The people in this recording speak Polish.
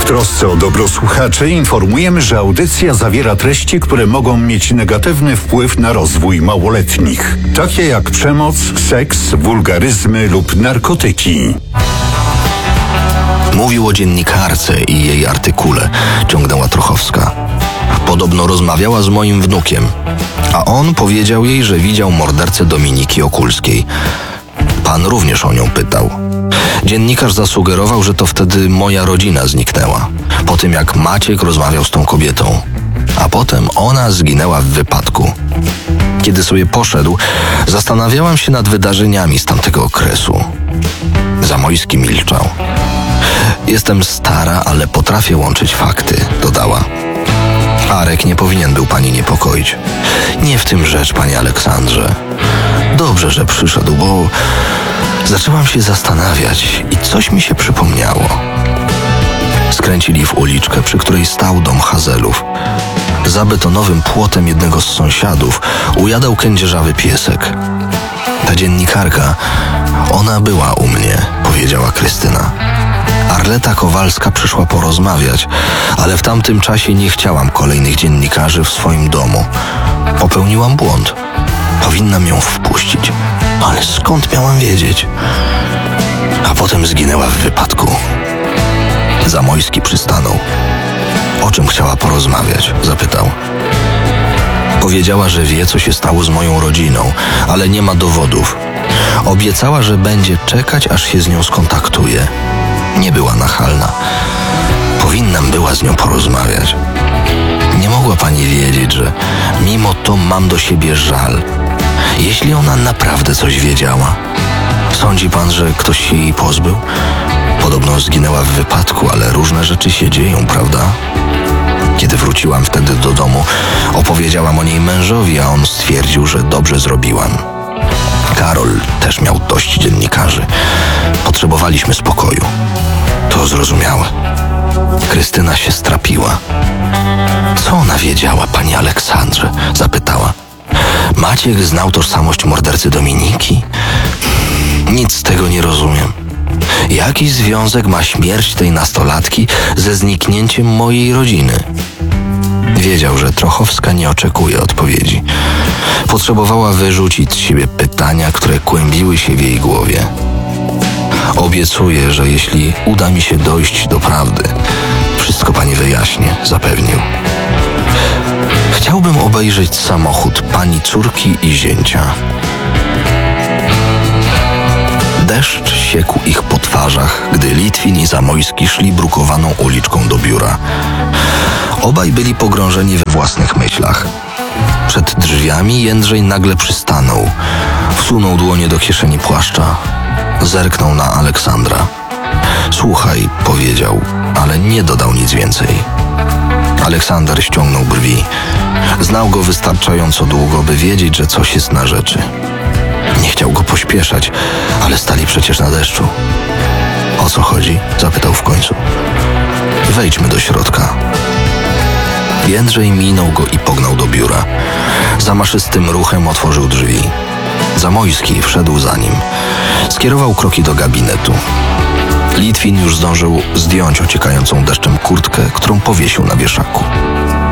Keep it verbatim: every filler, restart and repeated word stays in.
W trosce o dobro słuchaczy informujemy, że audycja zawiera treści, które mogą mieć negatywny wpływ na rozwój małoletnich, takie jak przemoc, seks, wulgaryzmy lub narkotyki. Mówił o dziennikarce i jej artykule, ciągnęła Trochowska. Podobno rozmawiała z moim wnukiem, a on powiedział jej, że widział mordercę Dominiki Okulskiej. Pan również o nią pytał. Dziennikarz zasugerował, że to wtedy moja rodzina zniknęła, po tym jak Maciek rozmawiał z tą kobietą, a potem ona zginęła w wypadku. Kiedy sobie poszedł, zastanawiałam się nad wydarzeniami z tamtego okresu. Zamojski milczał. Jestem stara, ale potrafię łączyć fakty, dodała. Arek nie powinien był pani niepokoić. Nie w tym rzecz, panie Aleksandrze. Dobrze, że przyszedł, bo zaczęłam się zastanawiać i coś mi się przypomniało. Skręcili w uliczkę, przy której stał dom Hazelów. Za betonowym płotem jednego z sąsiadów ujadał kędzierzawy piesek. Ta dziennikarka, ona była u mnie, powiedziała Krystyna. Arleta Kowalska przyszła porozmawiać, ale w tamtym czasie nie chciałam kolejnych dziennikarzy w swoim domu. Popełniłam błąd. Powinnam ją wpuścić, ale skąd miałam wiedzieć? A potem zginęła w wypadku. Zamojski przystanął. O czym chciała porozmawiać? Zapytał. Powiedziała, że wie, co się stało z moją rodziną, ale nie ma dowodów. Obiecała, że będzie czekać, aż się z nią skontaktuje. Nie była nachalna. Powinnam była z nią porozmawiać. Nie mogła pani wiedzieć, że mimo to mam do siebie żal. Jeśli ona naprawdę coś wiedziała. Sądzi pan, że ktoś się jej pozbył? Podobno zginęła w wypadku, ale różne rzeczy się dzieją, prawda? Kiedy wróciłam wtedy do domu, opowiedziałam o niej mężowi, a on stwierdził, że dobrze zrobiłam. Karol też miał dość dziennikarzy. Potrzebowaliśmy spokoju. To zrozumiałe. Krystyna się strapiła. Co ona wiedziała, pani Aleksandrze? Zapytała. Maciek znał tożsamość mordercy Dominiki? Nic z tego nie rozumiem. Jaki związek ma śmierć tej nastolatki ze zniknięciem mojej rodziny? Wiedział, że Trochowska nie oczekuje odpowiedzi. Potrzebowała wyrzucić z siebie pytania, które kłębiły się w jej głowie. Obiecuję, że jeśli uda mi się dojść do prawdy, wszystko pani wyjaśnię, zapewnił. Chciałbym obejrzeć samochód pani córki i zięcia. Deszcz siekł ich po twarzach, gdy Litwin i Zamojski szli brukowaną uliczką do biura. Obaj byli pogrążeni we własnych myślach. Przed drzwiami Jędrzej nagle przystanął. Wsunął dłonie do kieszeni płaszcza. Zerknął na Aleksandra. Słuchaj, powiedział, ale nie dodał nic więcej. Aleksander ściągnął brwi. Znał go wystarczająco długo, by wiedzieć, że coś jest na rzeczy. Nie chciał go pośpieszać, ale stali przecież na deszczu. O co chodzi? Zapytał w końcu. Wejdźmy do środka. Jędrzej minął go i pognał do biura. Zamaszystym ruchem otworzył drzwi. Zamojski wszedł za nim. Skierował kroki do gabinetu. Litwin już zdążył zdjąć ociekającą deszczem kurtkę, którą powiesił na wieszaku.